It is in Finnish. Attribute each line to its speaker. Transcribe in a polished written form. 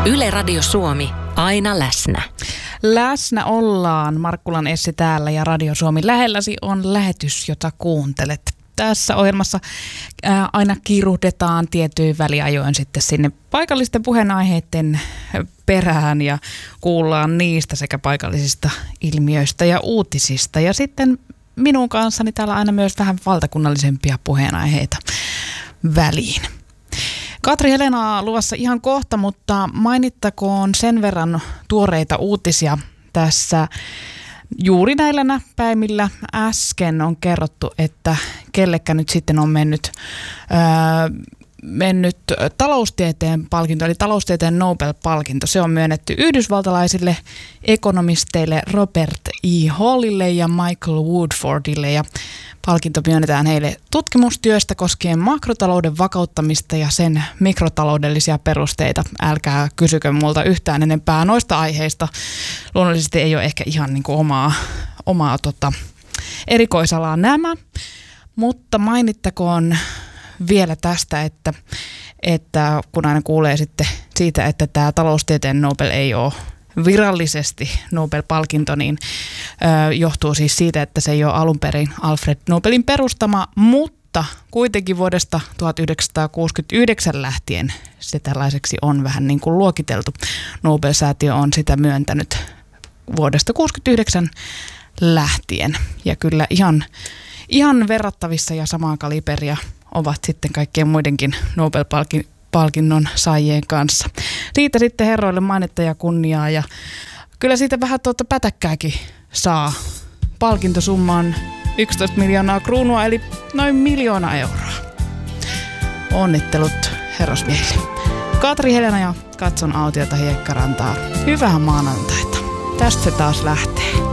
Speaker 1: Yle Radio Suomi, aina läsnä.
Speaker 2: Läsnä ollaan. Markkulan Essi täällä ja Radio Suomi lähelläsi on lähetys, jota kuuntelet. Tässä ohjelmassa aina kiruhdetaan tietyin väliajoin sitten sinne paikallisten puheenaiheiden perään ja kuullaan niistä sekä paikallisista ilmiöistä ja uutisista. Ja sitten minun kanssani täällä aina myös vähän valtakunnallisempia puheenaiheita väliin. Katri Helenaa luvassa ihan kohta, mutta mainittakoon sen verran tuoreita uutisia tässä. Juuri näillä näppäimillä äsken on kerrottu, että kellekä nyt sitten on mennyt taloustieteen palkinto, eli taloustieteen Nobel-palkinto. Se on myönnetty yhdysvaltalaisille ekonomisteille Robert E. Hallille ja Michael Woodfordille. Ja palkinto myönnetään heille tutkimustyöstä koskien makrotalouden vakauttamista ja sen mikrotaloudellisia perusteita. Älkää kysykö multa yhtään enempää noista aiheista. Luonnollisesti ei ole ehkä ihan niin kuin omaa erikoisalaa nämä, mutta mainittakoon vielä tästä, että kun aina kuulee sitten siitä, että tämä taloustieteen Nobel ei ole virallisesti Nobel-palkinto, niin johtuu siis siitä, että se ei ole alun perin Alfred Nobelin perustama, mutta kuitenkin vuodesta 1969 lähtien se tällaiseksi on vähän niin kuin luokiteltu. Nobel-säätiö on sitä myöntänyt vuodesta 1969 lähtien ja kyllä ihan verrattavissa ja samaa kaliberia ovat sitten kaikkien muidenkin Nobel-palkinnon saajien kanssa. Siitä sitten herroille mainetta ja kunniaa ja kyllä siitä vähän pätäkkääkin saa. Palkintosumma on 11 miljoonaa kruunua eli noin 1 miljoona euroa. Onnittelut herrasmiehille. Katri Helena ja Katson autiota Hiekkarantaa. Hyvää maanantaita. Tästä se taas lähtee.